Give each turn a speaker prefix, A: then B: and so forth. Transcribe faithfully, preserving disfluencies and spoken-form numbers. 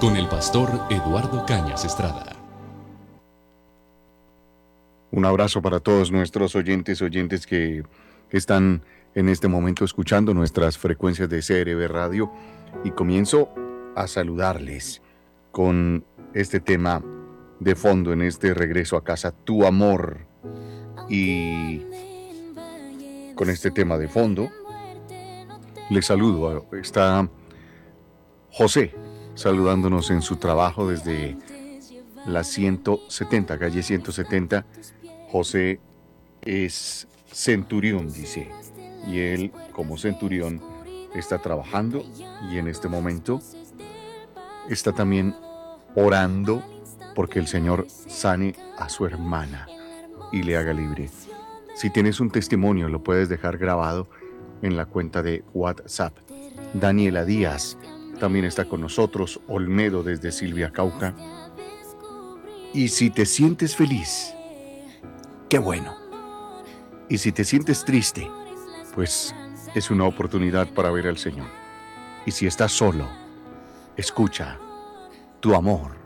A: con el pastor Eduardo Cañas Estrada.
B: Un abrazo para todos nuestros oyentes, oyentes que están en este momento escuchando nuestras frecuencias de C R B Radio, y comienzo a saludarles con este tema de fondo en este regreso a casa, Tu Amor. Y con este tema de fondo les saludo, está José saludándonos en su trabajo desde la ciento setenta, calle ciento setenta. José es centurión, dice, y él como centurión está trabajando y en este momento está también orando porque el Señor sane a su hermana y le haga libre. Si tienes un testimonio, lo puedes dejar grabado en la cuenta de WhatsApp. Daniela Díaz también está con nosotros, Olmedo desde Silvia Cauca. Y si te sientes feliz, qué bueno. Y si te sientes triste, pues es una oportunidad para ver al Señor. Y si estás solo, escucha Tu Amor.